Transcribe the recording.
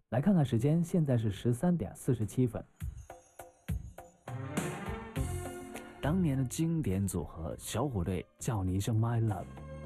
来看看时间，现在是13:47。当年的经典组合小虎队叫你一声 My Love。